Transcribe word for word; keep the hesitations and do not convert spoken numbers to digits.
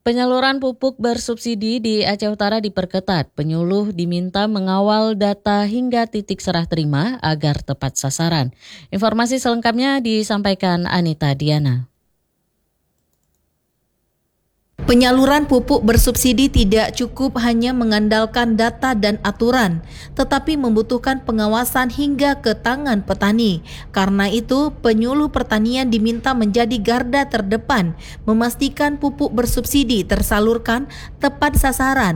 Penyaluran pupuk bersubsidi di Aceh Utara diperketat. Penyuluh diminta mengawal data hingga titik serah terima agar tepat sasaran. Informasi selengkapnya disampaikan Anita Diana. Penyaluran pupuk bersubsidi tidak cukup hanya mengandalkan data dan aturan, tetapi membutuhkan pengawasan hingga ke tangan petani. Karena itu, penyuluh pertanian diminta menjadi garda terdepan, memastikan pupuk bersubsidi tersalurkan tepat sasaran